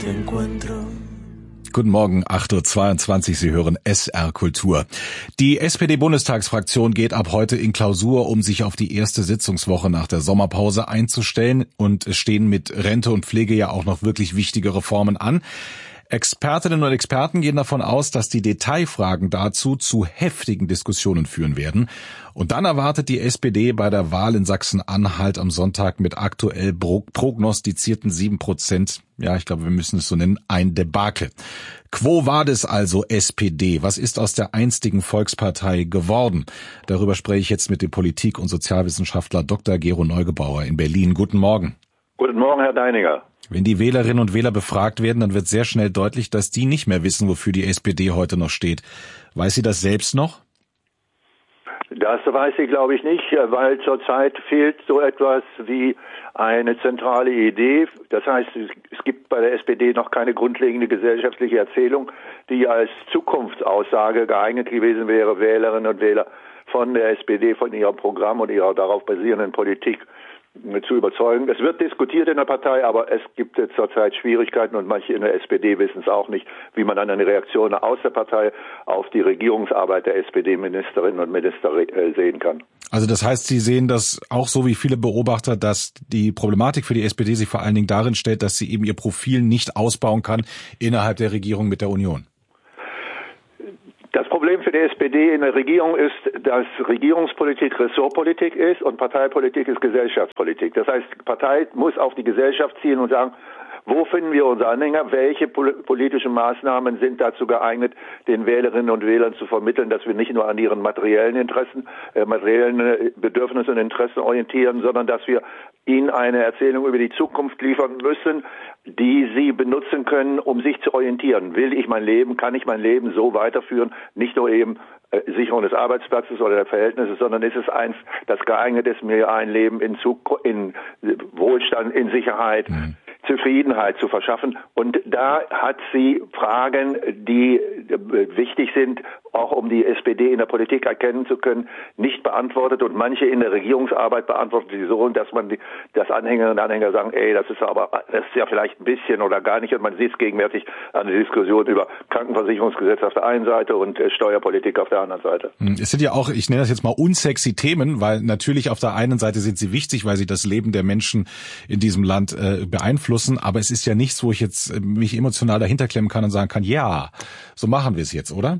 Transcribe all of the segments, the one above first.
te encuentro. Guten Morgen, 8:22 Uhr, Sie hören SR Kultur. Die SPD-Bundestagsfraktion geht ab heute in Klausur, um sich auf die erste Sitzungswoche nach der Sommerpause einzustellen. Und es stehen mit Rente und Pflege ja auch noch wirklich wichtige Reformen an. Expertinnen und Experten gehen davon aus, dass die Detailfragen dazu zu heftigen Diskussionen führen werden. Und dann erwartet die SPD bei der Wahl in Sachsen-Anhalt am Sonntag mit aktuell prognostizierten 7%, ja, ich glaube, wir müssen es so nennen, ein Debakel. Quo vadis also SPD? Was ist aus der einstigen Volkspartei geworden? Darüber spreche ich jetzt mit dem Politik- und Sozialwissenschaftler Dr. Gero Neugebauer in Berlin. Guten Morgen. Guten Morgen, Herr Deininger. Wenn die Wählerinnen und Wähler befragt werden, dann wird sehr schnell deutlich, dass die nicht mehr wissen, wofür die SPD heute noch steht. Weiß sie das selbst noch? Das weiß ich, glaube ich, nicht, weil zurzeit fehlt so etwas wie eine zentrale Idee. Das heißt, es gibt bei der SPD noch keine grundlegende gesellschaftliche Erzählung, die als Zukunftsaussage geeignet gewesen wäre, Wählerinnen und Wähler von der SPD, von ihrem Programm und ihrer darauf basierenden Politik zu überzeugen. Es wird diskutiert in der Partei, aber es gibt zurzeit Schwierigkeiten und manche in der SPD wissen es auch nicht, wie man dann eine Reaktion aus der Partei auf die Regierungsarbeit der SPD-Ministerinnen und Minister sehen kann. Also das heißt, Sie sehen das auch so wie viele Beobachter, dass die Problematik für die SPD sich vor allen Dingen darin stellt, dass sie eben ihr Profil nicht ausbauen kann innerhalb der Regierung mit der Union. Das Problem für die SPD in der Regierung ist, dass Regierungspolitik Ressortpolitik ist und Parteipolitik ist Gesellschaftspolitik. Das heißt, die Partei muss auf die Gesellschaft ziehen und sagen, wo finden wir unsere Anhänger? Welche politischen Maßnahmen sind dazu geeignet, den Wählerinnen und Wählern zu vermitteln, dass wir nicht nur an ihren materiellen Interessen, materiellen Bedürfnissen und Interessen orientieren, sondern dass wir ihnen eine Erzählung über die Zukunft liefern müssen, die sie benutzen können, um sich zu orientieren. Will ich mein Leben, kann ich mein Leben so weiterführen, nicht nur eben Sicherung des Arbeitsplatzes oder der Verhältnisse, sondern ist es eins, das geeignet ist, mir ein Leben in Wohlstand, in Sicherheit, Zufriedenheit zu verschaffen. Und da hat sie Fragen, die wichtig sind, auch um die SPD in der Politik erkennen zu können, nicht beantwortet. Und manche in der Regierungsarbeit beantworten sie so, dass dass Anhängerinnen und Anhänger sagen, das ist ja vielleicht ein bisschen oder gar nicht. Und man sieht es gegenwärtig an der Diskussion über Krankenversicherungsgesetz auf der einen Seite und Steuerpolitik auf der anderen Seite. Es sind ja auch, ich nenne das jetzt mal unsexy Themen, weil natürlich auf der einen Seite sind sie wichtig, weil sie das Leben der Menschen in diesem Land beeinflussen. Aber es ist ja nichts, wo ich jetzt mich emotional dahinter klemmen kann und sagen kann, ja, so machen wir es jetzt, oder?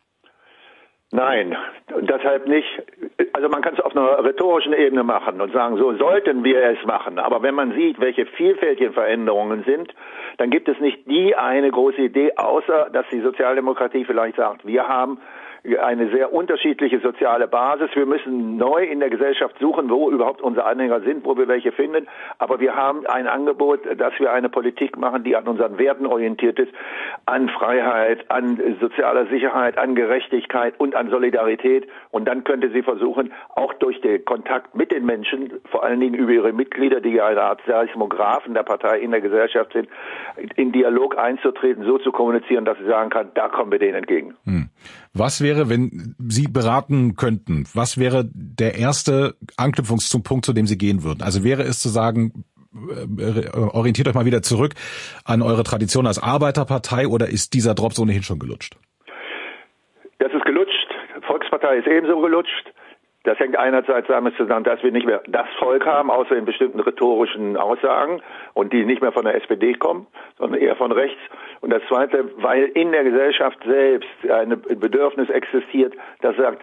Nein, und deshalb nicht. Also man kann es auf einer rhetorischen Ebene machen und sagen, so sollten wir es machen. Aber wenn man sieht, welche vielfältigen Veränderungen sind, dann gibt es nicht die eine große Idee, außer dass die Sozialdemokratie vielleicht sagt, wir haben eine sehr unterschiedliche soziale Basis. Wir müssen neu in der Gesellschaft suchen, wo überhaupt unsere Anhänger sind, wo wir welche finden. Aber wir haben ein Angebot, dass wir eine Politik machen, die an unseren Werten orientiert ist, an Freiheit, an sozialer Sicherheit, an Gerechtigkeit und an Solidarität. Und dann könnte sie versuchen, auch durch den Kontakt mit den Menschen, vor allen Dingen über ihre Mitglieder, die eine Art Seismographen der Partei in der Gesellschaft sind, in Dialog einzutreten, so zu kommunizieren, dass sie sagen kann, da kommen wir denen entgegen. Was wäre, wenn Sie beraten könnten, was wäre der erste Anknüpfungspunkt, zu dem Sie gehen würden? Also wäre es zu sagen, orientiert euch mal wieder zurück an eure Tradition als Arbeiterpartei oder ist dieser Drops ohnehin schon gelutscht? Das ist gelutscht. Volkspartei ist ebenso gelutscht. Das hängt einerseits damit zusammen, dass wir nicht mehr das Volk haben, außer in bestimmten rhetorischen Aussagen und die nicht mehr von der SPD kommen, sondern eher von rechts. Und das Zweite, weil in der Gesellschaft selbst ein Bedürfnis existiert, das sagt,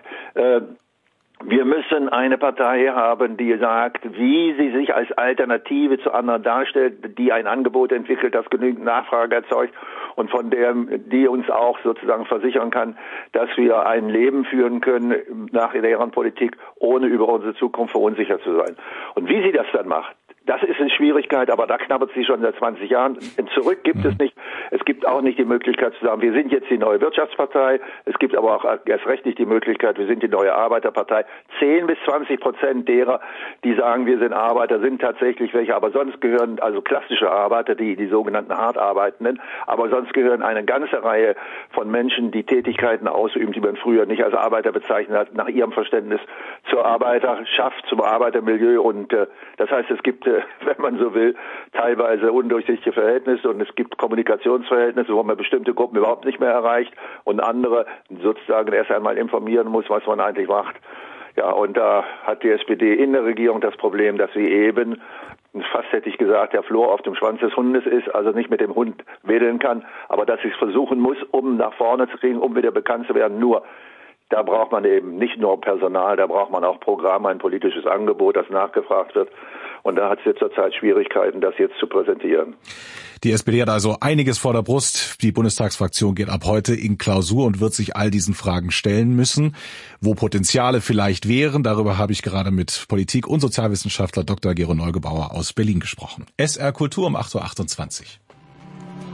wir müssen eine Partei haben, die sagt, wie sie sich als Alternative zu anderen darstellt, die ein Angebot entwickelt, das genügend Nachfrage erzeugt und von die uns auch sozusagen versichern kann, dass wir ein Leben führen können nach deren Politik, ohne über unsere Zukunft verunsichert zu sein. Und wie sie das dann macht, das ist eine Schwierigkeit, aber da knabbert sie schon seit 20 Jahren. Zurück gibt es nicht. Es gibt auch nicht die Möglichkeit zu sagen, wir sind jetzt die neue Wirtschaftspartei. Es gibt aber auch erst recht nicht die Möglichkeit, wir sind die neue Arbeiterpartei. 10-20% derer, die sagen, wir sind Arbeiter, sind tatsächlich welche. Aber sonst gehören also klassische Arbeiter, die sogenannten Hartarbeitenden. Aber sonst gehören eine ganze Reihe von Menschen, die Tätigkeiten ausüben, die man früher nicht als Arbeiter bezeichnet hat, nach ihrem Verständnis zur Arbeiterschaft, zum Arbeitermilieu. Und das heißt, es gibt, wenn man so will, teilweise undurchsichtige Verhältnisse und es gibt Kommunikationsverhältnisse, wo man bestimmte Gruppen überhaupt nicht mehr erreicht und andere sozusagen erst einmal informieren muss, was man eigentlich macht. Ja, und da hat die SPD in der Regierung das Problem, dass sie eben, fast hätte ich gesagt, der Floh auf dem Schwanz des Hundes ist, also nicht mit dem Hund wedeln kann, aber dass sie es versuchen muss, um nach vorne zu kriegen, um wieder bekannt zu werden. Nur, da braucht man eben nicht nur Personal, da braucht man auch Programme, ein politisches Angebot, das nachgefragt wird. Und da hat es jetzt zurzeit Schwierigkeiten, das jetzt zu präsentieren. Die SPD hat also einiges vor der Brust. Die Bundestagsfraktion geht ab heute in Klausur und wird sich all diesen Fragen stellen müssen. Wo Potenziale vielleicht wären, darüber habe ich gerade mit Politik- und Sozialwissenschaftler Dr. Gero Neugebauer aus Berlin gesprochen. SR Kultur um 8.28 Uhr.